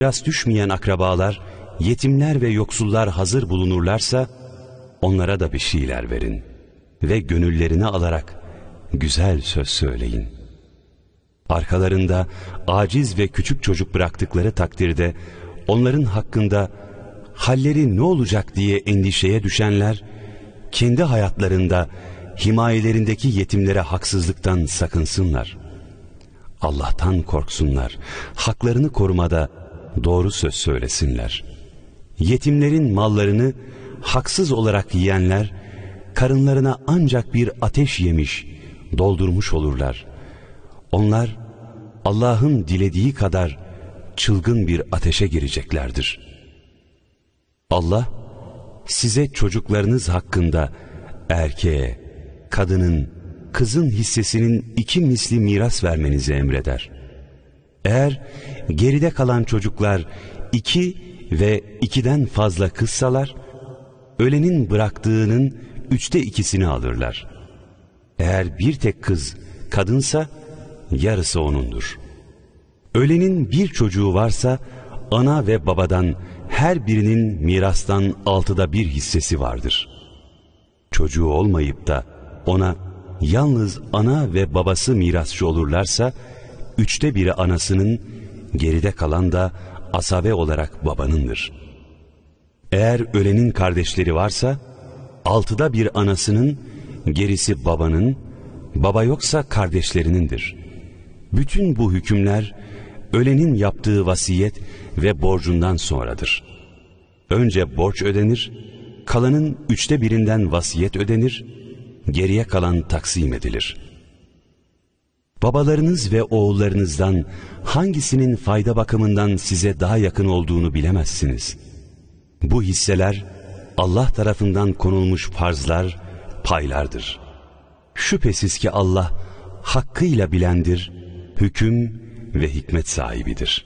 Miras düşmeyen akrabalar, yetimler ve yoksullar hazır bulunurlarsa, onlara da bir şeyler verin ve gönüllerini alarak güzel söz söyleyin. Arkalarında aciz ve küçük çocuk bıraktıkları takdirde, onların hakkında halleri ne olacak diye endişeye düşenler, kendi hayatlarında himayelerindeki yetimlere haksızlıktan sakınsınlar. Allah'tan korksunlar, haklarını korumada doğru söz söylesinler. Yetimlerin mallarını haksız olarak yiyenler, karınlarına ancak bir ateş yemiş, doldurmuş olurlar. Onlar, Allah'ın dilediği kadar çılgın bir ateşe gireceklerdir. Allah, size çocuklarınız hakkında erkeğe, kadının, kızın hissesinin 2 misli miras vermenizi emreder. Eğer geride kalan çocuklar 2 ve 2'den fazla kızsalar, ölenin bıraktığının 3'te 2'sini alırlar. Eğer bir tek kız kadınsa, yarısı onundur. Ölenin bir çocuğu varsa, ana ve babadan her birinin mirastan 6'da 1 hissesi vardır. Çocuğu olmayıp da ona yalnız ana ve babası mirasçı olurlarsa, 3'te 1'i anasının, geride kalan da asabe olarak babanındır. Eğer ölenin kardeşleri varsa, 6'da 1 anasının, gerisi babanın, baba yoksa kardeşlerinindir. Bütün bu hükümler, ölenin yaptığı vasiyet ve borcundan sonradır. Önce borç ödenir, kalanın 3'te 1'inden vasiyet ödenir, geriye kalan taksim edilir. Babalarınız ve oğullarınızdan hangisinin fayda bakımından size daha yakın olduğunu bilemezsiniz. Bu hisseler Allah tarafından konulmuş farzlar, paylardır. Şüphesiz ki Allah hakkıyla bilendir, hüküm ve hikmet sahibidir.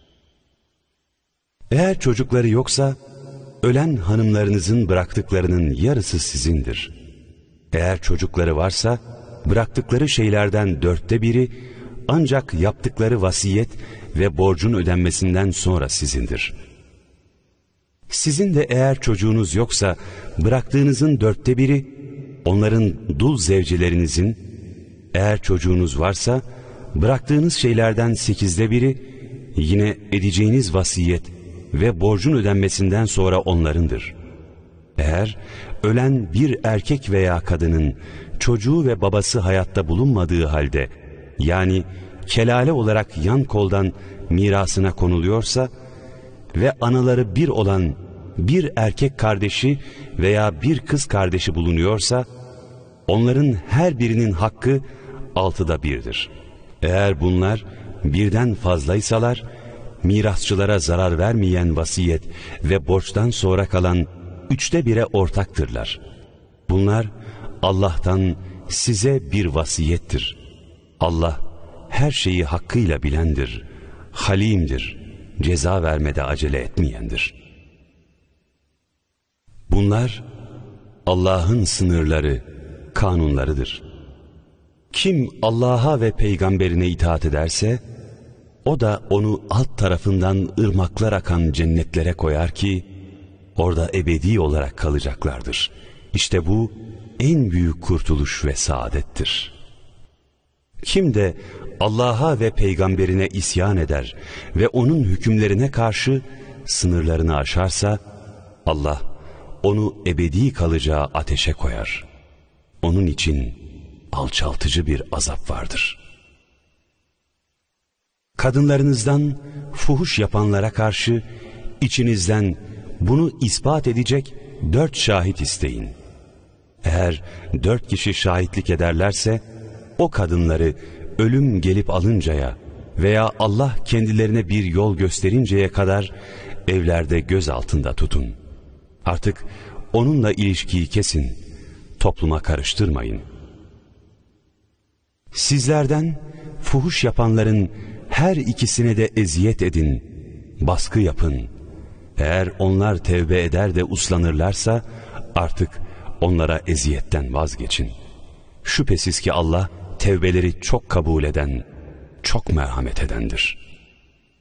Eğer çocukları yoksa, ölen hanımlarınızın bıraktıklarının yarısı sizindir. Eğer çocukları varsa, bıraktıkları şeylerden 4'te 1'i ancak yaptıkları vasiyet ve borcun ödenmesinden sonra sizindir. Sizin de eğer çocuğunuz yoksa, bıraktığınızın 4'te 1'i onların dul zevcelerinizin, eğer çocuğunuz varsa, bıraktığınız şeylerden 8'de 1'i yine edeceğiniz vasiyet ve borcun ödenmesinden sonra onlarındır. Eğer ölen bir erkek veya kadının çocuğu ve babası hayatta bulunmadığı halde, yani kelale olarak yan koldan mirasına konuluyorsa ve anaları bir olan bir erkek kardeşi veya bir kız kardeşi bulunuyorsa, onların her birinin hakkı 6'da 1'dir. Eğer bunlar birden fazlaysalar, mirasçılara zarar vermeyen vasiyet ve borçtan sonra kalan 3'te 1'e ortaktırlar. Bunlar Allah'tan size bir vasiyettir. Allah her şeyi hakkıyla bilendir, halimdir, ceza vermede acele etmeyendir. Bunlar Allah'ın sınırları, kanunlarıdır. Kim Allah'a ve peygamberine itaat ederse, o da onu alt tarafından ırmaklar akan cennetlere koyar ki, orada ebedi olarak kalacaklardır. İşte bu en büyük kurtuluş ve saadettir. Kim de Allah'a ve peygamberine isyan eder ve onun hükümlerine karşı sınırlarını aşarsa, Allah onu ebedi kalacağı ateşe koyar. Onun için alçaltıcı bir azap vardır. Kadınlarınızdan fuhuş yapanlara karşı içinizden bunu ispat edecek 4 şahit isteyin. Eğer 4 kişi şahitlik ederlerse, o kadınları ölüm gelip alıncaya veya Allah kendilerine bir yol gösterinceye kadar evlerde göz altında tutun. Artık onunla ilişkiyi kesin, topluma karıştırmayın. Sizlerden fuhuş yapanların her ikisine de eziyet edin, baskı yapın. Eğer onlar tevbe eder de uslanırlarsa, artık onlara eziyetten vazgeçin. Şüphesiz ki Allah tevbeleri çok kabul eden, çok merhamet edendir.